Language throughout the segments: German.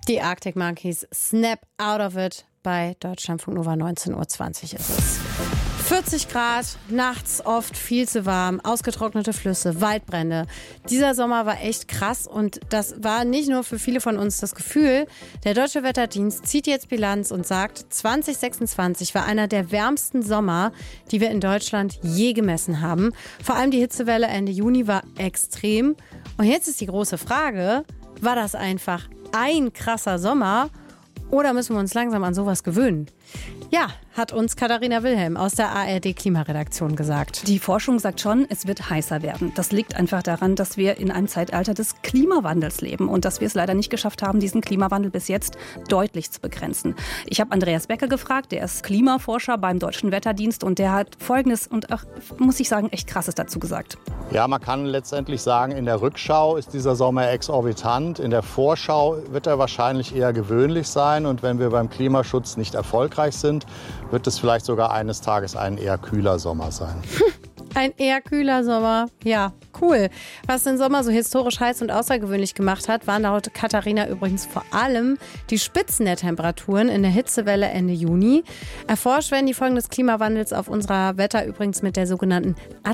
Die Arctic Monkeys, Snap Out of It, bei Deutschlandfunk Nova 19:20 Uhr ist es. 40 Grad, nachts oft viel zu warm, ausgetrocknete Flüsse, Waldbrände. Dieser Sommer war echt krass und das war nicht nur für viele von uns das Gefühl. Der Deutsche Wetterdienst zieht jetzt Bilanz und sagt, 2026 war einer der wärmsten Sommer, die wir in Deutschland je gemessen haben. Vor allem die Hitzewelle Ende Juni war extrem. Und jetzt ist die große Frage, war das einfach ein krasser Sommer oder müssen wir uns langsam an sowas gewöhnen? Ja, hat uns Katharina Wilhelm aus der ARD-Klimaredaktion gesagt. Die Forschung sagt schon, es wird heißer werden. Das liegt einfach daran, dass wir in einem Zeitalter des Klimawandels leben und dass wir es leider nicht geschafft haben, diesen Klimawandel bis jetzt deutlich zu begrenzen. Ich habe Andreas Becker gefragt, der ist Klimaforscher beim Deutschen Wetterdienst und der hat Folgendes und auch, muss ich sagen, echt Krasses dazu gesagt. Ja, man kann letztendlich sagen, in der Rückschau ist dieser Sommer exorbitant. In der Vorschau wird er wahrscheinlich eher gewöhnlich sein. Und wenn wir beim Klimaschutz nicht erfolgreich sind, wird es vielleicht sogar eines Tages ein eher kühler Sommer sein. Ein eher kühler Sommer, ja, cool. Was den Sommer so historisch heiß und außergewöhnlich gemacht hat, waren laut Katharina übrigens vor allem die Spitzen der Temperaturen in der Hitzewelle Ende Juni. Erforscht werden die Folgen des Klimawandels auf unserer Wetter übrigens mit der sogenannten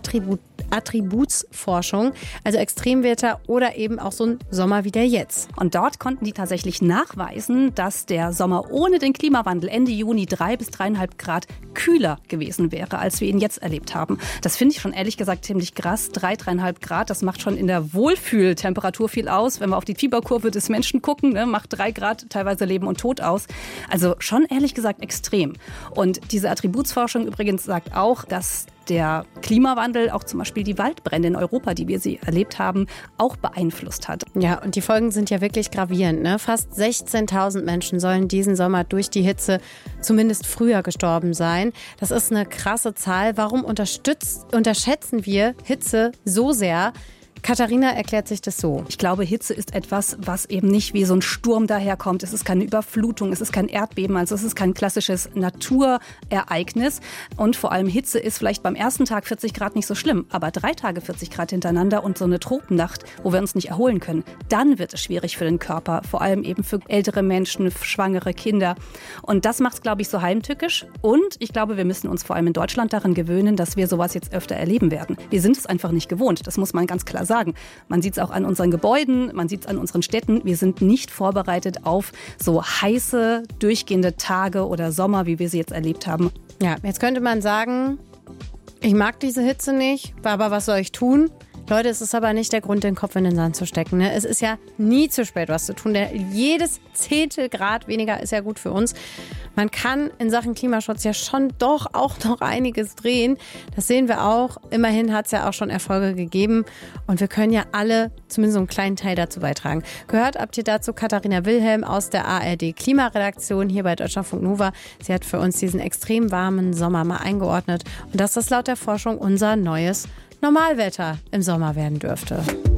Attributsforschung, also Extremwetter oder eben auch so ein Sommer wie der jetzt. Und dort konnten die tatsächlich nachweisen, dass der Sommer ohne den Klimawandel Ende Juni 3 bis 3,5 Grad kühler gewesen wäre, als wir ihn jetzt erlebt haben. Das finde ich schon ehrlich gesagt ziemlich krass. 3,5 Grad, das macht schon in der Wohlfühltemperatur viel aus. Wenn wir auf die Fieberkurve des Menschen gucken, ne, macht 3 Grad teilweise Leben und Tod aus. Also schon ehrlich gesagt extrem. Und diese Attributsforschung übrigens sagt auch, dass der Klimawandel auch zum Beispiel die Waldbrände in Europa, die wir sie erlebt haben, auch beeinflusst hat. Ja, und die Folgen sind ja wirklich gravierend. Ne? Fast 16.000 Menschen sollen diesen Sommer durch die Hitze zumindest früher gestorben sein. Das ist eine krasse Zahl. Warum unterschätzen wir Hitze so sehr? Katharina erklärt sich das so. Ich glaube, Hitze ist etwas, was eben nicht wie so ein Sturm daherkommt. Es ist keine Überflutung, es ist kein Erdbeben, also es ist kein klassisches Naturereignis. Und vor allem Hitze ist vielleicht beim ersten Tag 40 Grad nicht so schlimm, aber 3 Tage 40 Grad hintereinander und so eine Tropennacht, wo wir uns nicht erholen können, dann wird es schwierig für den Körper, vor allem eben für ältere Menschen, schwangere Kinder. Und das macht es, glaube ich, so heimtückisch. Und ich glaube, wir müssen uns vor allem in Deutschland daran gewöhnen, dass wir sowas jetzt öfter erleben werden. Wir sind es einfach nicht gewohnt, das muss man ganz klar sagen. Man sieht es auch an unseren Gebäuden, man sieht es an unseren Städten. Wir sind nicht vorbereitet auf so heiße, durchgehende Tage oder Sommer, wie wir sie jetzt erlebt haben. Ja, jetzt könnte man sagen, ich mag diese Hitze nicht, aber was soll ich tun? Leute, es ist aber nicht der Grund, den Kopf in den Sand zu stecken. Ne? Es ist ja nie zu spät, was zu tun. Jedes Zehntelgrad weniger ist ja gut für uns. Man kann in Sachen Klimaschutz ja schon doch auch noch einiges drehen. Das sehen wir auch. Immerhin hat es ja auch schon Erfolge gegeben. Und wir können ja alle zumindest so einen kleinen Teil dazu beitragen. Gehört habt ihr dazu Katharina Wilhelm aus der ARD-Klimaredaktion hier bei Deutschlandfunk Nova. Sie hat für uns diesen extrem warmen Sommer mal eingeordnet. Und dass das laut der Forschung unser neues Normalwetter im Sommer werden dürfte.